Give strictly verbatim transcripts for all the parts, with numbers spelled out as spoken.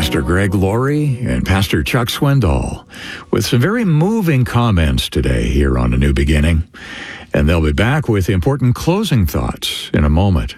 Pastor Greg Laurie and Pastor Chuck Swindoll with some very moving comments today here on A New Beginning. And they'll be back with important closing thoughts in a moment.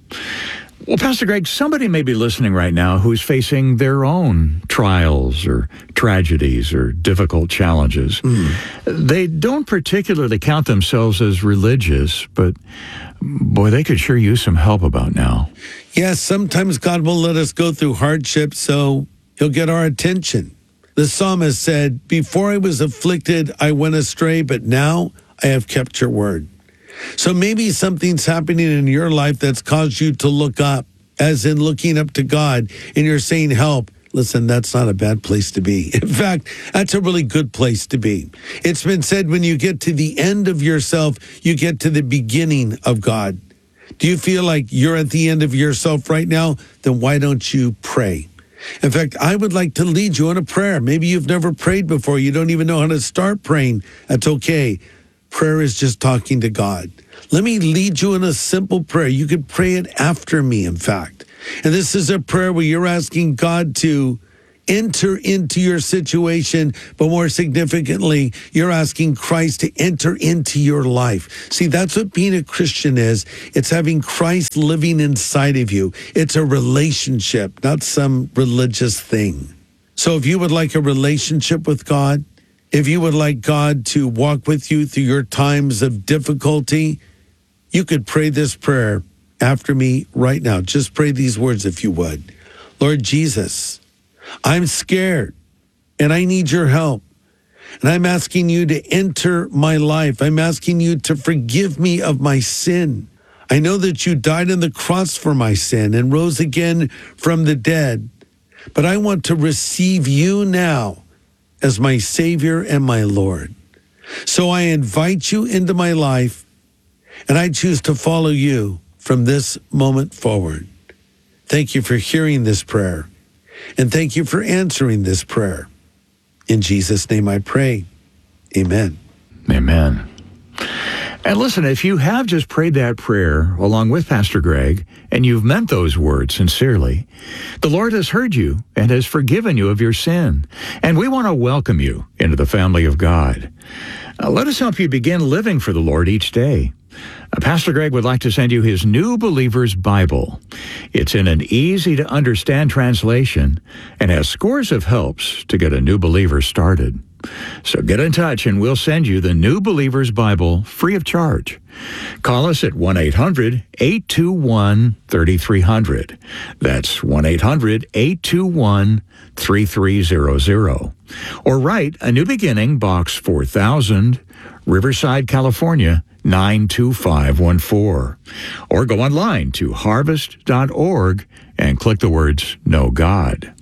Well, Pastor Greg, somebody may be listening right now who's facing their own trials or tragedies or difficult challenges. Mm. They don't particularly count themselves as religious, but boy, they could sure use some help about now. Yes, sometimes God will let us go through hardship so he'll get our attention. The psalmist said, "Before I was afflicted, I went astray, but now I have kept your word." So maybe something's happening in your life that's caused you to look up, as in looking up to God, and you're saying, help. Listen, that's not a bad place to be. In fact, that's a really good place to be. It's been said when you get to the end of yourself, you get to the beginning of God. Do you feel like you're at the end of yourself right now? Then why don't you pray? In fact, I would like to lead you in a prayer. Maybe you've never prayed before. You don't even know how to start praying. That's okay. Prayer is just talking to God. Let me lead you in a simple prayer. You could pray it after me, in fact. And this is a prayer where you're asking God to enter into your situation, but more significantly, you're asking Christ to enter into your life. See, that's what being a Christian is. It's having Christ living inside of you. It's a relationship, not some religious thing. So if you would like a relationship with God, if you would like God to walk with you through your times of difficulty, you could pray this prayer after me right now. Just pray these words if you would. Lord Jesus, I'm scared and I need your help. And I'm asking you to enter my life. I'm asking you to forgive me of my sin. I know that you died on the cross for my sin and rose again from the dead. But I want to receive you now as my Savior and my Lord. So I invite you into my life, and I choose to follow you from this moment forward. Thank you for hearing this prayer, and thank you for answering this prayer. In Jesus' name I pray. Amen. Amen. And listen, if you have just prayed that prayer along with Pastor Greg, and you've meant those words sincerely, the Lord has heard you and has forgiven you of your sin. And we want to welcome you into the family of God. Uh, let us help you begin living for the Lord each day. Uh, Pastor Greg would like to send you his New Believer's Bible. It's in an easy-to-understand translation and has scores of helps to get a new believer started. So get in touch and we'll send you the New Believer's Bible free of charge. Call us at one eight hundred, eight two one, three three zero zero. That's one eight hundred, eight two one, three three zero zero. Or write A New Beginning, Box four thousand, Riverside, California, nine two five one four. Or go online to harvest dot org and click the words Know God.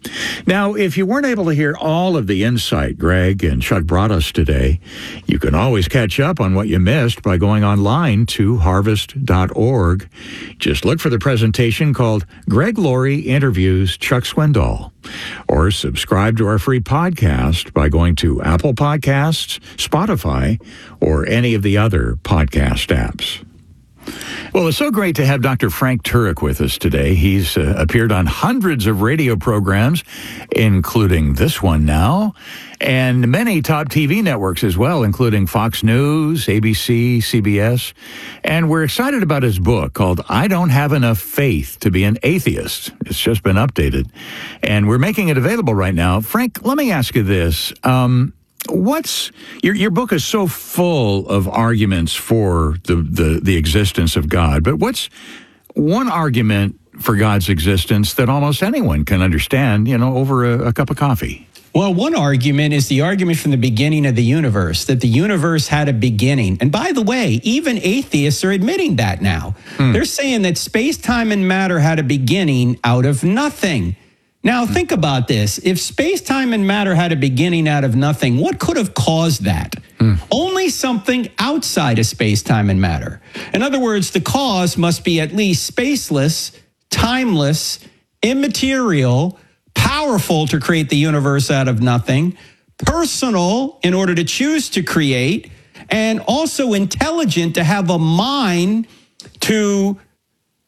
Now, if you weren't able to hear all of the insight Greg and Chuck brought us today, you can always catch up on what you missed by going online to harvest dot org. Just look for the presentation called Greg Laurie Interviews Chuck Swindoll, or subscribe to our free podcast by going to Apple Podcasts, Spotify, or any of the other podcast apps. Well, it's so great to have Doctor Frank Turek with us today. He's uh, appeared on hundreds of radio programs, including this one now, and many top T V networks as well, including Fox News, A B C, C B S. And we're excited about his book called I Don't Have Enough Faith to Be an Atheist. It's just been updated, and we're making it available right now. Frank, let me ask you this. Um, What's your your book is so full of arguments for the, the, the existence of God, but what's one argument for God's existence that almost anyone can understand, you know, over a, a cup of coffee? Well, one argument is the argument from the beginning of the universe, that the universe had a beginning. And by the way, even atheists are admitting that now. Hmm. They're saying that space, time, and matter had a beginning out of nothing. Now, think about this. If space, time, and matter had a beginning out of nothing, what could have caused that? Mm. Only something outside of space, time, and matter. In other words, the cause must be at least spaceless, timeless, immaterial, powerful to create the universe out of nothing, personal in order to choose to create, and also intelligent to have a mind to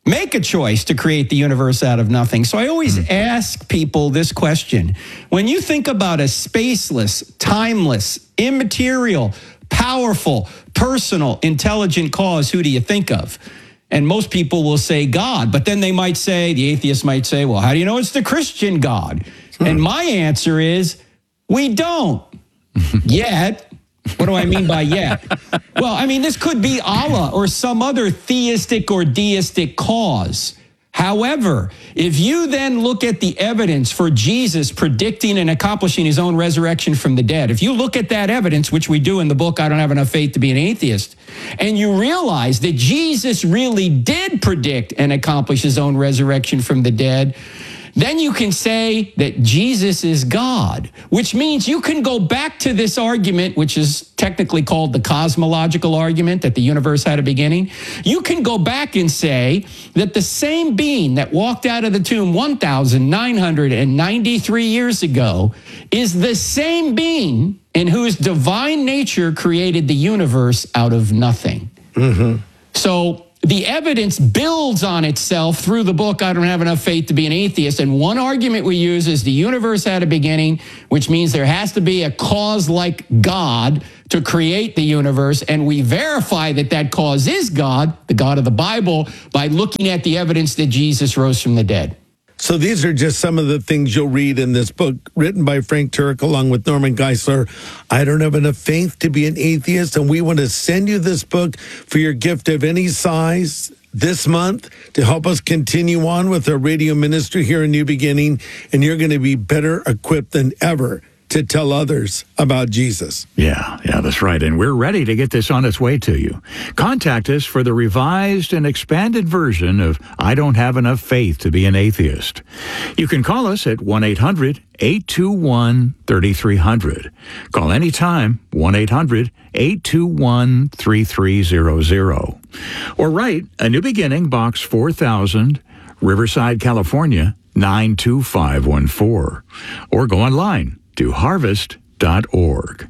make a choice to create the universe out of nothing. So I always mm. ask people this question. When you think about a spaceless, timeless, immaterial, powerful, personal, intelligent cause, who do you think of? And most people will say God, but then they might say, the atheist might say, well, how do you know it's the Christian God? Hmm. And my answer is, we don't yet. What do I mean by yet? Well, I mean, this could be Allah or some other theistic or deistic cause. However, if you then look at the evidence for Jesus predicting and accomplishing his own resurrection from the dead, if you look at that evidence, which we do in the book, I Don't Have Enough Faith to Be an Atheist, and you realize that Jesus really did predict and accomplish his own resurrection from the dead, then you can say that Jesus is God, which means you can go back to this argument, which is technically called the cosmological argument, that the universe had a beginning. You can go back and say that the same being that walked out of the tomb one thousand nine hundred ninety-three years ago is the same being in whose divine nature created the universe out of nothing. Mm-hmm. So the evidence builds on itself through the book, I Don't Have Enough Faith to Be an Atheist. And one argument we use is the universe had a beginning, which means there has to be a cause like God to create the universe. And we verify that that cause is God, the God of the Bible, by looking at the evidence that Jesus rose from the dead. So these are just some of the things you'll read in this book written by Frank Turek along with Norman Geisler. I Don't Have Enough Faith to Be an Atheist, and we want to send you this book for your gift of any size this month to help us continue on with our radio ministry here in New Beginning, and you're going to be better equipped than ever to tell others about Jesus. Yeah, yeah, that's right. And we're ready to get this on its way to you. Contact us for the revised and expanded version of I Don't Have Enough Faith to Be an Atheist. You can call us at one eight hundred eight two one three three zero zero. Call anytime, one eight hundred eight two one three three zero zero. Or write A New Beginning, Box four thousand, Riverside, California, nine two five one four. Or go online to harvest dot org.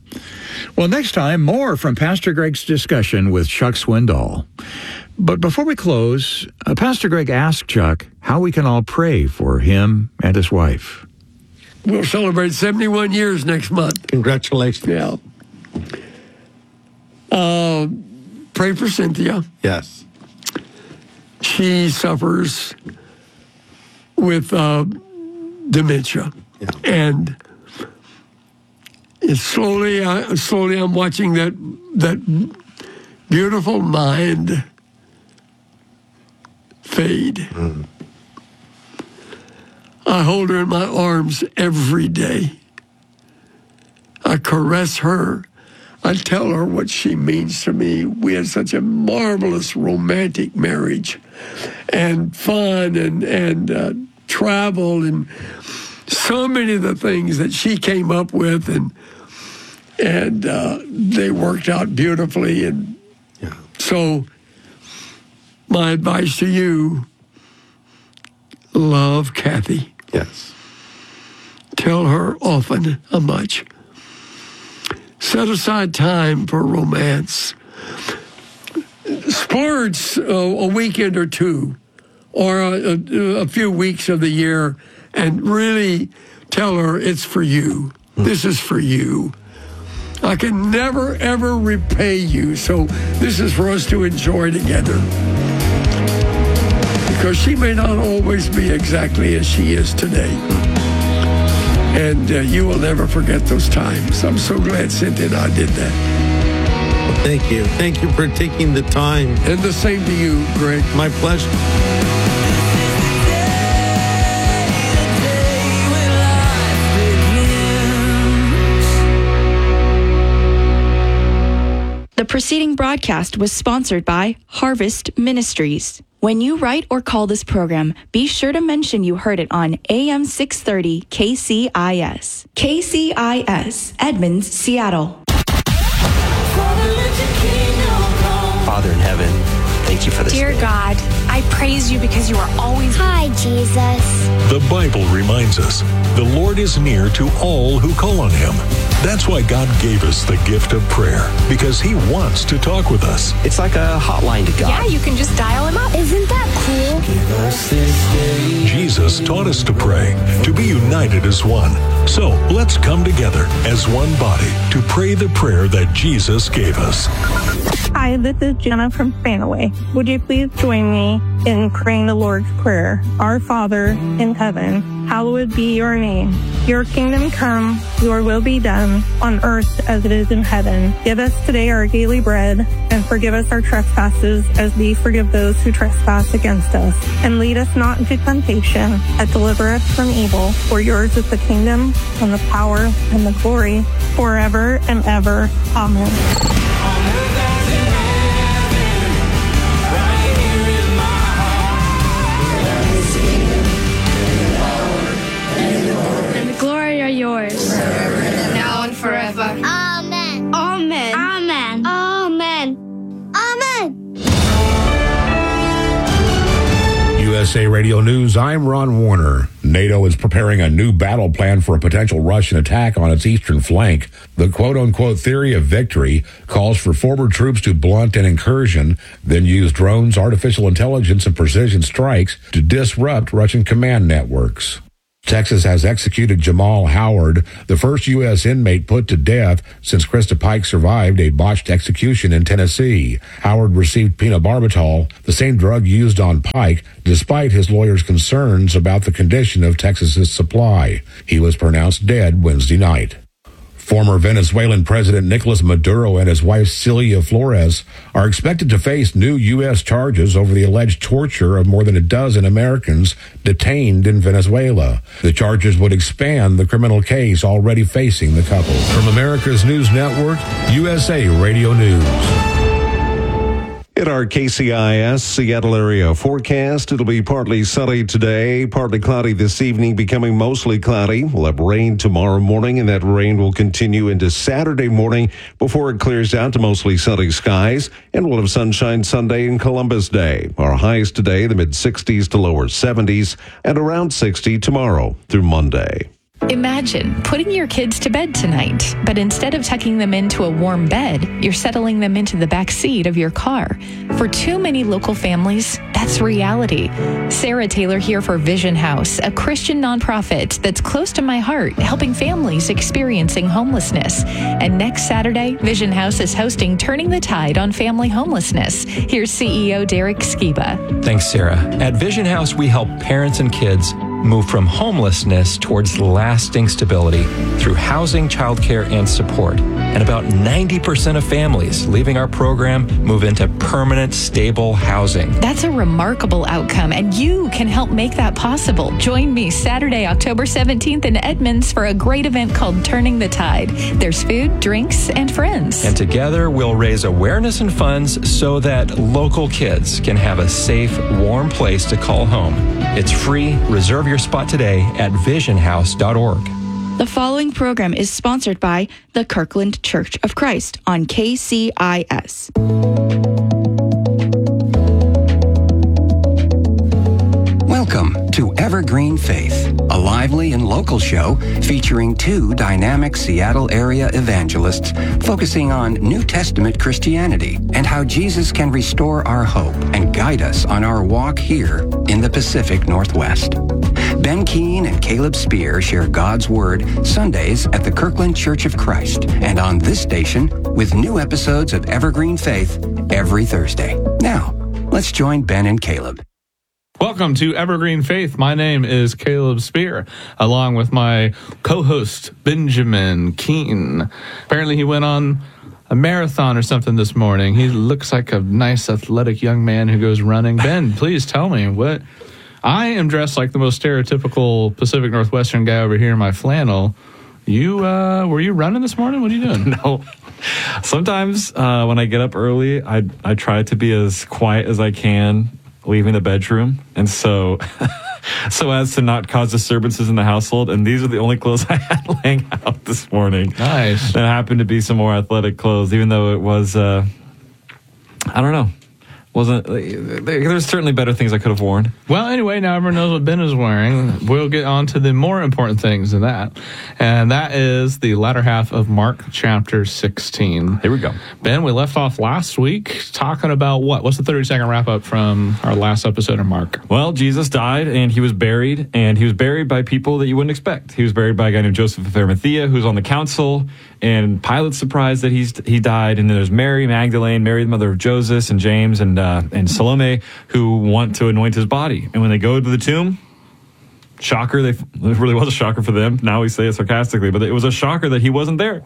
Well, next time, more from Pastor Greg's discussion with Chuck Swindoll. But before we close, uh, Pastor Greg asked Chuck how we can all pray for him and his wife. We'll celebrate seventy-one years next month. Congratulations. Yeah. Uh, pray for Cynthia. Yes. She suffers with uh, dementia. Yeah. And it's slowly, uh, slowly I'm watching that that beautiful mind fade. Mm. I hold her in my arms every day. I caress her. I tell her what she means to me. We had such a marvelous romantic marriage, and fun, and and uh, travel, and so many of the things that she came up with, and and uh, they worked out beautifully. And yeah. So my advice to you, love Kathy. Yes. Tell her often how much. Set aside time for romance. Splurge uh, a weekend or two, or a, a, a few weeks of the year, and really tell her it's for you. This is for you. I can never, ever repay you, so this is for us to enjoy together. Because she may not always be exactly as she is today. And uh, you will never forget those times. I'm so glad Cynthia and I did that. Well, thank you. Thank you for taking the time. And the same to you, Greg. My pleasure. The preceding broadcast was sponsored by Harvest Ministries. When you write or call this program, be sure to mention you heard it on A M six thirty K C I S. K C I S, Edmonds, Seattle. Father in heaven, thank you for this. Dear day. God, I praise you because you are always... Hi, Jesus. The Bible reminds us the Lord is near to all who call on him. That's why God gave us the gift of prayer, because he wants to talk with us. It's like a hotline to God. Yeah, you can just dial him up. Isn't that cool? Give us this day. Jesus taught us to pray, to be united as one. So let's come together as one body to pray the prayer that Jesus gave us. Hi, this is Jenna from Spanaway. Would you please join me in praying the Lord's Prayer? Our Father in heaven, hallowed be your name. Your kingdom come, your will be done, on earth as it is in heaven. Give us today our daily bread, and forgive us our trespasses as we forgive those who trespass against us. And lead us not into temptation, but deliver us from evil. For yours is the kingdom, and the power, and the glory, forever and ever. Amen. Yours. Now and forever. Amen. Amen. Amen. Amen. Amen. U S A Radio News, I'm Ron Warner. NATO is preparing a new battle plan for a potential Russian attack on its eastern flank. The quote-unquote theory of victory calls for forward troops to blunt an incursion, then use drones, artificial intelligence, and precision strikes to disrupt Russian command networks. Texas has executed Jamal Howard, the first U S inmate put to death since Krista Pike survived a botched execution in Tennessee. Howard received phenobarbital, the same drug used on Pike, despite his lawyer's concerns about the condition of Texas's supply. He was pronounced dead Wednesday night. Former Venezuelan President Nicolas Maduro and his wife Celia Flores are expected to face new U S charges over the alleged torture of more than a dozen Americans detained in Venezuela. The charges would expand the criminal case already facing the couple. From America's News Network, U S A Radio News. In our K C I S Seattle area forecast, it'll be partly sunny today, partly cloudy this evening, becoming mostly cloudy. We'll have rain tomorrow morning, and that rain will continue into Saturday morning before it clears out to mostly sunny skies. And we'll have sunshine Sunday and Columbus Day. Our highs today, the mid-sixties to lower seventies, and around sixty tomorrow through Monday. Imagine putting your kids to bed tonight, but instead of tucking them into a warm bed, you're settling them into the back seat of your car. For too many local families, that's reality. Sarah Taylor here for Vision House, a Christian nonprofit that's close to my heart, helping families experiencing homelessness. And next Saturday, Vision House is hosting Turning the Tide on Family Homelessness. Here's C E O Derek Skiba. Thanks, Sarah. At Vision House, we help parents and kids move from homelessness towards lasting stability through housing, childcare, and support. And about ninety percent of families leaving our program move into permanent, stable housing. That's a remarkable outcome, and you can help make that possible. Join me Saturday, October seventeenth in Edmonds for a great event called Turning the Tide. There's food, drinks, and friends. And together we'll raise awareness and funds so that local kids can have a safe, warm place to call home. It's free. Reserve your spot today at vision house dot org. The following program is sponsored by the Kirkland Church of Christ on K C I S. Welcome to Evergreen Faith, a lively and local show featuring two dynamic Seattle area evangelists focusing on New Testament Christianity and how Jesus can restore our hope and guide us on our walk here in the Pacific Northwest. Ben Keene and Caleb Spear share God's Word Sundays at the Kirkland Church of Christ and on this station with new episodes of Evergreen Faith every Thursday. Now, let's join Ben and Caleb. Welcome to Evergreen Faith. My name is Caleb Spear, along with my co-host, Benjamin Keaton. Apparently he went on a marathon or something this morning. He looks like a nice, athletic young man who goes running. Ben, please tell me what... I am dressed like the most stereotypical Pacific Northwestern guy over here in my flannel. You, uh, were you running this morning? What are you doing? No. Sometimes uh, when I get up early, I I try to be as quiet as I can, leaving the bedroom, and so so as to not cause disturbances in the household. And these are the only clothes I had laying out this morning. Nice. That happened to be some more athletic clothes, even though it was, uh, I don't know. Wasn't there's certainly better things I could have worn. Well, anyway, now everyone knows what Ben is wearing. We'll get on to the more important things than that, and that is the latter half of Mark chapter sixteen. Here we go. Ben, we left off last week talking about what? What's the thirty-second wrap-up from our last episode of Mark? Well, Jesus died, and he was buried, and he was buried by people that you wouldn't expect. He was buried by a guy named Joseph of Arimathea, who's on the council, and Pilate's surprised that he's he died, and then there's Mary Magdalene, Mary the mother of Joseph, and James, and uh, and Salome, who want to anoint his body. And when they go to the tomb, shocker, they, it really was a shocker for them. Now we say it sarcastically, but it was a shocker that he wasn't there.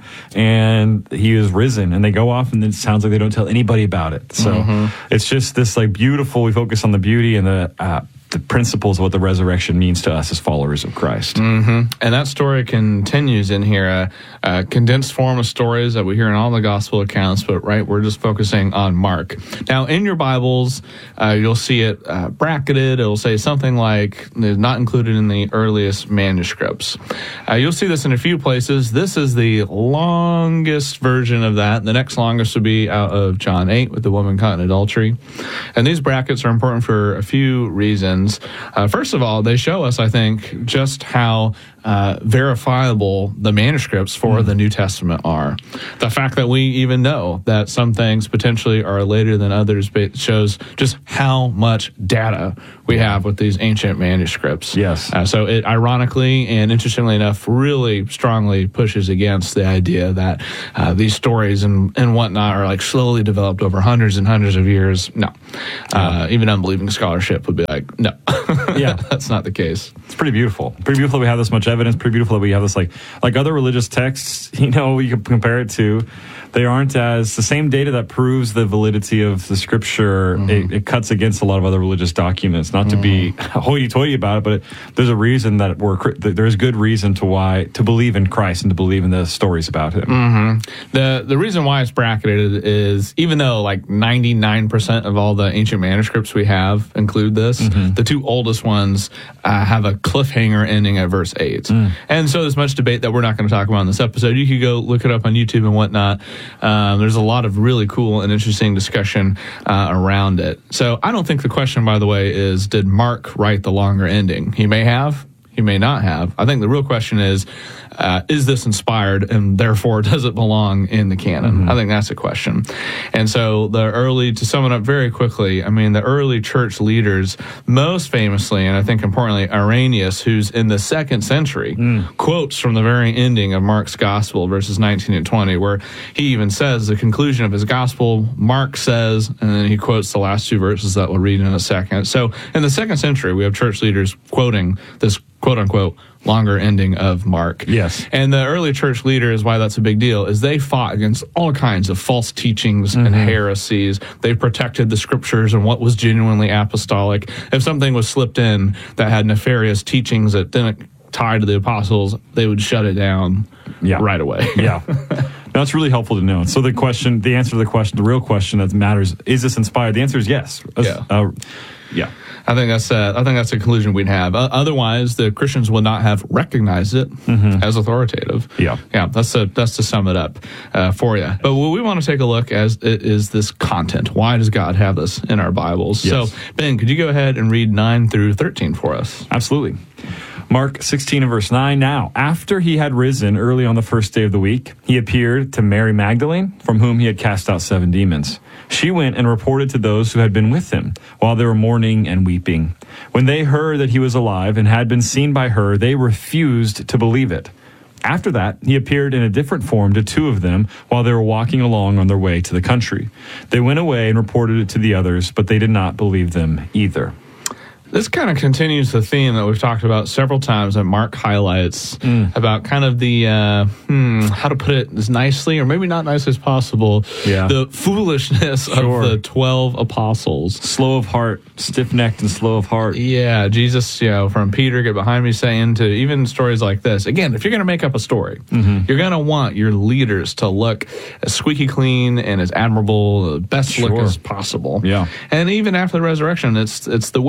And he is risen, and they go off, and it sounds like they don't tell anybody about it. So mm-hmm. it's just this like beautiful, we focus on the beauty and the uh, the principles of what the resurrection means to us as followers of Christ. Mm-hmm. And that story continues in here, a, a condensed form of stories that we hear in all the gospel accounts, but right, we're just focusing on Mark. Now, in your Bibles, uh, you'll see it uh, bracketed. It'll say something like, not included in the earliest manuscripts. Uh, you'll see this in a few places. This is the longest version of that. The next longest would be out of John eight with the woman caught in adultery. And these brackets are important for a few reasons. Uh, first of all, they show us, I think, just how uh, verifiable the manuscripts for mm. the New Testament are. The fact that we even know that some things potentially are later than others shows just how much data we have with these ancient manuscripts. Yes. Uh, so it ironically and interestingly enough really strongly pushes against the idea that uh, these stories and, and whatnot are like slowly developed over hundreds and hundreds of years. No. Uh, even unbelieving scholarship would be like, no. Yeah. That's not the case. It's pretty beautiful. Pretty beautiful that we have this much evidence. Pretty beautiful that we have this, like, like other religious texts, you know, you can compare it to. They aren't as, the same data that proves the validity of the scripture, mm-hmm. it, it cuts against a lot of other religious documents. Not mm-hmm. to be hoity-toity about it, but it, there's a reason that we're, there's good reason to why, to believe in Christ and to believe in the stories about him. Mm-hmm. The, the reason why it's bracketed is, even though like ninety-nine percent of all the ancient manuscripts we have include this, mm-hmm. the two oldest ones uh, have a cliffhanger ending at verse eight. Mm. And so there's much debate that we're not going to talk about in this episode. You could go look it up on YouTube and whatnot. Um, there's a lot of really cool and interesting discussion uh, around it. So I don't think the question, by the way, is did Mark write the longer ending? He may have. He may not have. I think the real question is, uh, is this inspired, and therefore does it belong in the canon? Mm-hmm. I think that's the question. And so the early, to sum it up very quickly, I mean, the early church leaders, most famously, and I think importantly, Irenaeus, who's in the second century, mm. quotes from the very ending of Mark's gospel, verses nineteen and twenty, where he even says the conclusion of his gospel, Mark says, and then he quotes the last two verses that we'll read in a second. So in the second century, we have church leaders quoting this quote-unquote longer ending of Mark. Yes. And the early church leaders, why that's a big deal, is they fought against all kinds of false teachings mm-hmm. and heresies. They protected the scriptures and what was genuinely apostolic. If something was slipped in that had nefarious teachings that didn't tie to the apostles, they would shut it down yeah. right away. Yeah. No, it's really helpful to know. So the question, the answer to the question, the real question that matters, is this inspired? The answer is yes. Yeah. Uh, yeah. I think that's uh, I think that's a conclusion we'd have. Uh, otherwise, the Christians would not have recognized it mm-hmm. as authoritative. Yeah, yeah. That's a, that's to sum it up uh, for you. But what we want to take a look at is this content. Why does God have this in our Bibles? Yes. So, Ben, could you go ahead and read nine through thirteen for us? Absolutely. Mark sixteen and verse nine. Now, after he had risen early on the first day of the week, he appeared to Mary Magdalene, from whom he had cast out seven demons. She went and reported to those who had been with him, while they were mourning and weeping. When they heard that he was alive and had been seen by her, they refused to believe it. After that, he appeared in a different form to two of them while they were walking along on their way to the country. They went away and reported it to the others, but they did not believe them either. This kind of continues the theme that we've talked about several times that Mark highlights mm. about kind of the, uh, hmm, how to put it as nicely or maybe not nicely as possible, yeah. the foolishness sure. of the twelve apostles. Slow of heart, stiff-necked and slow of heart. Yeah, Jesus, you know, from Peter, get behind me, saying to even stories like this. Again, if you're going to make up a story, mm-hmm. you're going to want your leaders to look as squeaky clean and as admirable, the best sure. look as possible. Yeah. And even after the resurrection, it's it's the women who come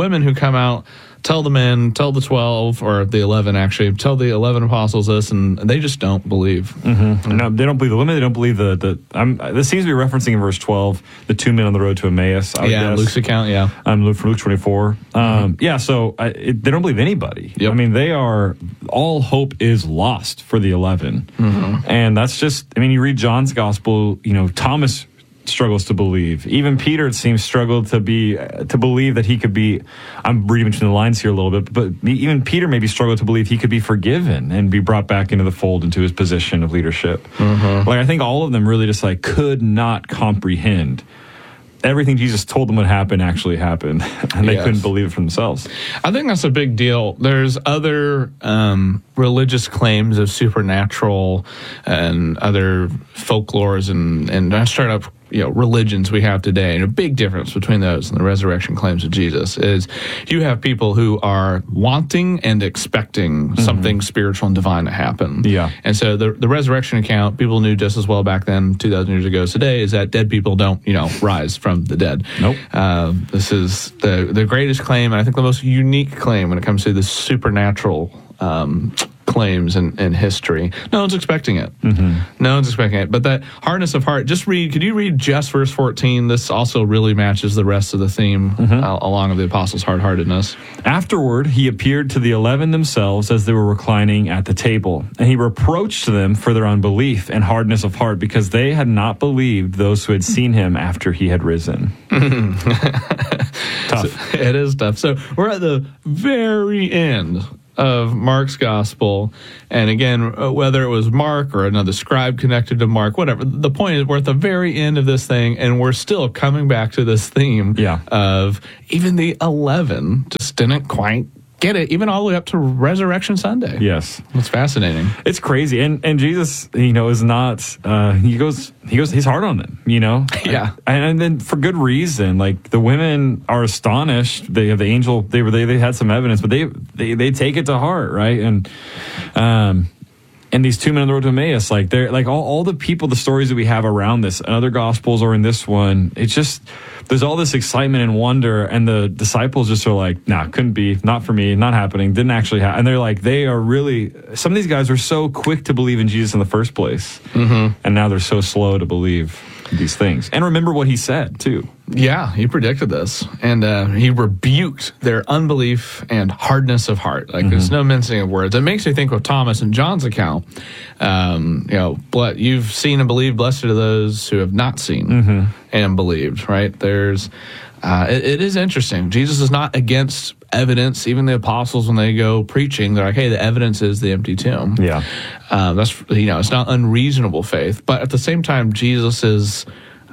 come out, tell the men, tell the twelve, or the eleven actually, tell the eleven apostles this, and they just don't believe. Mm-hmm. No, they don't believe the women. They don't believe the, the I'm, this seems to be referencing in verse twelve, the two men on the road to Emmaus. I would Yeah, guess. Luke's account, yeah. Um, Luke, from Luke twenty-four. Um, Mm-hmm. Yeah, so I, it, they don't believe anybody. Yep. I mean, they are, all hope is lost for the eleven. Mm-hmm. And that's just, I mean, you read John's gospel, you know, Thomas struggles to believe. Even Peter, it seems, struggled to be uh, to believe that he could be. I'm reading between the lines here a little bit, but even Peter maybe struggled to believe he could be forgiven and be brought back into the fold, into his position of leadership. Mm-hmm. Like I think all of them really just like could not comprehend everything Jesus told them would happen actually happened, and they Yes. couldn't believe it for themselves. I think that's a big deal. There's other um, religious claims of supernatural and other folklores and and straight up, you know, religions we have today. And a big difference between those and the resurrection claims of Jesus is you have people who are wanting and expecting mm-hmm. something spiritual and divine to happen. Yeah. And so the the resurrection account, people knew just as well back then, two thousand years ago as today, is that dead people don't, you know, rise from the dead. Nope. Uh, this is the, the greatest claim, and I think the most unique claim when it comes to the supernatural um, claims in, in history. No one's expecting it. Mm-hmm. No one's expecting it. But that hardness of heart, just read, could you read just verse fourteen? This also really matches the rest of the theme Mm-hmm. uh, along with the apostles' hard-heartedness. Afterward, he appeared to the eleven themselves as they were reclining at the table, and he reproached them for their unbelief and hardness of heart, because they had not believed those who had seen him after he had risen. Tough. So, it is tough. So we're at the very end of Mark's gospel, and again, whether it was Mark or another scribe connected to Mark, whatever, the point is we're at the very end of this thing, and we're still coming back to this theme yeah. of even the eleven just didn't quite get it, even all the way up to Resurrection Sunday. Yes. It's fascinating. It's crazy. And and Jesus, you know, is not, uh, he goes, he goes, he's hard on them, you know? Yeah. And, and then for good reason. Like the women are astonished. They have the angel, they were, they, they had some evidence, but they, they, they take it to heart, right? And, um, and these two men on the road to Emmaus, like they're like all, all the people, the stories that we have around this, in other gospels or in this one, it's just, there's all this excitement and wonder, and the disciples just are like, nah, couldn't be, not for me, not happening, didn't actually happen. And they're like, they are really, some of these guys are so quick to believe in Jesus in the first place, mm-hmm. and now they're so slow to believe these things. And remember what he said, too. Yeah, he predicted this, and uh, he rebuked their unbelief and hardness of heart. Like, mm-hmm. there's no mincing of words. It makes me think of Thomas and John's account. Um, you know, ble- you've seen and believed, blessed are those who have not seen mm-hmm. and believed, right? There's, uh, it, it is interesting. Jesus is not against evidence. Even the apostles, when they go preaching, they're like, hey, the evidence is the empty tomb. Yeah. Um, that's, you know, it's not unreasonable faith, but at the same time, Jesus is,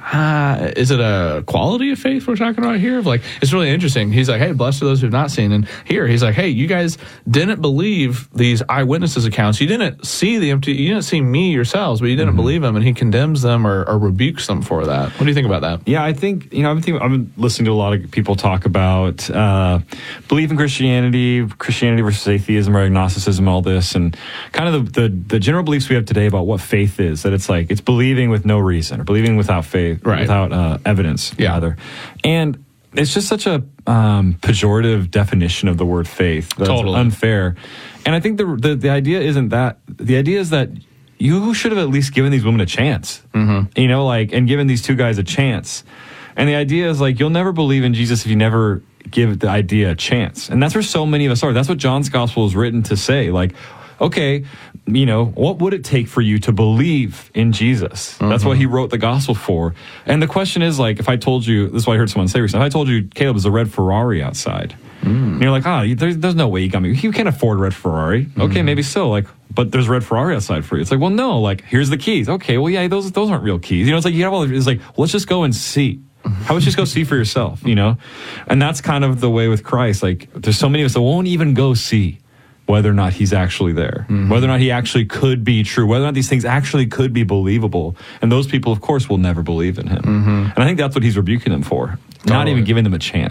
Uh, is it a quality of faith we're talking about here? Like, it's really interesting. He's like, hey, blessed are those who have not seen. And here he's like, hey, you guys didn't believe these eyewitnesses' accounts. You didn't see the empty, you didn't see me yourselves, but you didn't mm-hmm. believe them. And he condemns them or, or rebukes them for that. What do you think about that? Yeah, I think, you know, I've been, thinking, I've been listening to a lot of people talk about uh, belief in Christianity, Christianity versus atheism or agnosticism, all this, and kind of the, the, the general beliefs we have today about what faith is, that it's like, it's believing with no reason or believing without faith. Right. Without uh, evidence, yeah. rather. And it's just such a um, pejorative definition of the word faith. That's totally unfair. And I think the, the the idea isn't that. The idea is that you should have at least given these women a chance. Mm-hmm. You know, like, and given these two guys a chance. And the idea is like, you'll never believe in Jesus if you never give the idea a chance. And that's where so many of us are. That's what John's gospel is written to say. Like, okay, you know, what would it take for you to believe in Jesus? Mm-hmm. That's what he wrote the gospel for. And the question is, like, if I told you, this is what I heard someone say recently, if I told you, Caleb, there's a red Ferrari outside, mm. and you're like, ah, oh, there's, there's no way you got me. You can't afford a red Ferrari. Mm-hmm. Okay, maybe so, like, but there's a red Ferrari outside for you. It's like, well, no, like, here's the keys. Okay, well, yeah, those those aren't real keys. You know, it's like, you have all, it's like, well, let's just go and see. How about you just go see for yourself, you know? And that's kind of the way with Christ. Like, there's so many of us that won't even go see whether or not he's actually there, mm-hmm. whether or not he actually could be true, whether or not these things actually could be believable. And those people, of course, will never believe in him. Mm-hmm. And I think that's what he's rebuking them for, totally. Not even giving them a chance.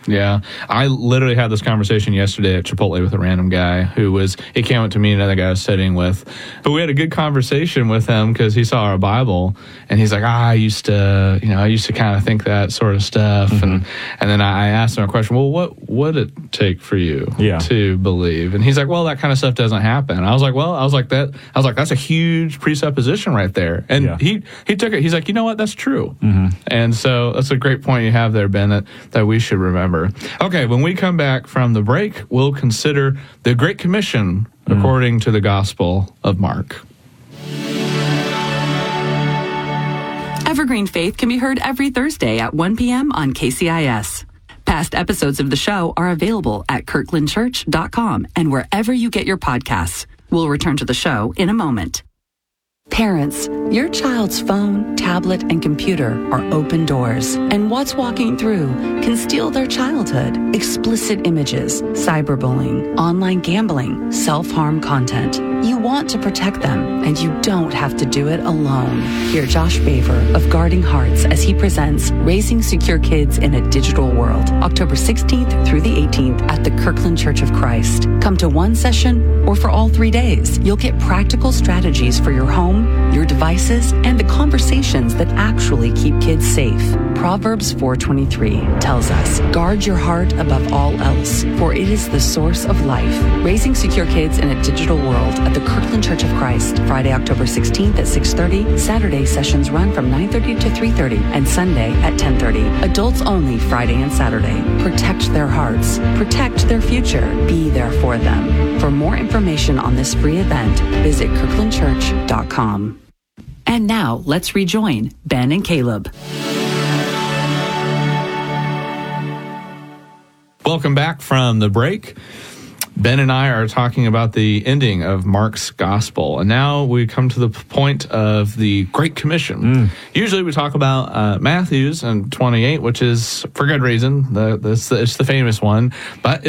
Yeah. I literally had this conversation yesterday at Chipotle with a random guy who was, he came up to me and another guy I was sitting with. But we had a good conversation with him because he saw our Bible and he's like, ah, I used to, you know, I used to kind of think that sort of stuff. Mm-hmm. And and then I asked him a question, well, what would it take for you yeah. to believe? And he's like, well, that kind of stuff doesn't happen. And I was like, well, I was like, that, I was like, that's a huge presupposition right there. And yeah. he, he took it, he's like, you know what, that's true. Mm-hmm. And so that's a great point you have there, Ben, that, that we should remember. Okay, when we come back from the break, we'll consider the Great Commission mm. according to the Gospel of Mark. Evergreen Faith can be heard every Thursday at one p.m. on K C I S. Past episodes of the show are available at kirkland church dot com and wherever you get your podcasts. We'll return to the show in a moment. Parents, your child's phone, tablet, and computer are open doors, and what's walking through can steal their childhood. Explicit images, cyberbullying, online gambling, self-harm content. You want to protect them, and you don't have to do it alone. Hear Josh Baver of Guarding Hearts as he presents Raising Secure Kids in a Digital World, October sixteenth through the eighteenth at the Kirkland Church of Christ. Come to one session or for all three days. You'll get practical strategies for your home, your devices, and the conversations that actually keep kids safe. Proverbs four twenty-three tells us, guard your heart above all else, for it is the source of life. Raising Secure Kids in a Digital World at the Kirkland Church of Christ, Friday, October sixteenth at six thirty. Saturday sessions run from nine thirty to three thirty, and Sunday at ten thirty. Adults only Friday and Saturday. Protect their hearts. Protect their future. Be there for them. For more information on this free event, visit kirkland church dot com. And now, let's rejoin Ben and Caleb. Welcome back from the break. Ben and I are talking about the ending of Mark's Gospel, and now we come to the point of the Great Commission. Mm. Usually we talk about uh, Matthew's and twenty-eight, which is, for good reason, the, the, it's the famous one, but